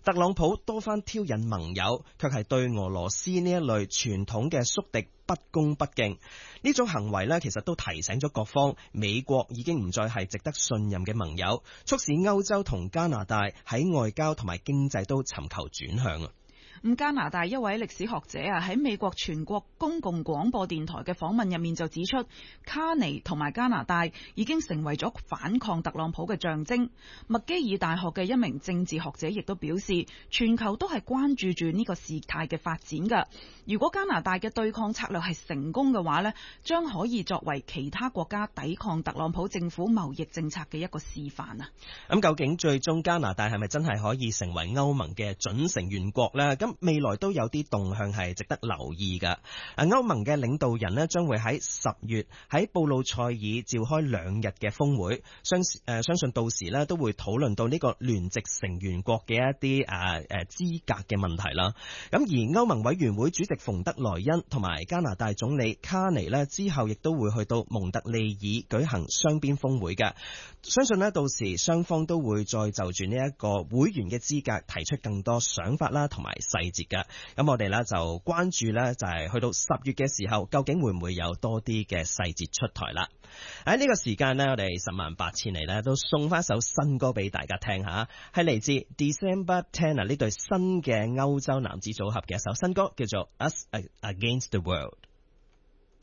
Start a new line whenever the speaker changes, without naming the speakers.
特朗普多番挑釁盟友，卻係對俄羅斯呢一類傳統嘅宿敵不恭不敬。呢種行為呢，其實都提醒咗各方，美國已經唔再係值得信任嘅盟友，促使歐洲同加拿大喺外交同埋經濟都尋求轉向啊。
咁加拿大一位歷史學者啊，喺美國全國公共廣播電台嘅訪問入面就指出，卡尼同埋加拿大已經成為咗反抗特朗普嘅象徵。麥基爾大學嘅一名政治學者亦都表示，全球都係關注住呢個事態嘅發展㗎。如果加拿大嘅對抗策略係成功嘅話呢，將可以作為其他國家抵抗特朗普政府貿易政策嘅一個示範啊。
咁究竟最終加拿大係咪真係可以成為歐盟嘅準成員國呢？咁未來都有啲動向係值得留意㗎。歐盟嘅領導人呢，將會喺10月喺布魯塞爾召開2日嘅峰會，相信到時呢都會討論到呢個聯席成員國嘅一啲資格嘅問題啦。咁而歐盟委員會主席馮德萊恩同埋加拿大總理卡尼呢，之後亦都會去到蒙特利爾舉行雙邊峰會嘅。相信呢，到時雙方都會再就住呢一個會員嘅資格提出更多想法啦，同埋細節嘅。咁我哋呢就關注呢，就係去到10月嘅時候，究竟會唔會有多啲嘅細節出台啦？喺呢個時間呢，我哋10萬8千里呢都送翻首新歌俾大家聽下，係嚟自 December Ten 呢對新嘅歐洲男子組合嘅一首新歌，叫做 Us Against the World。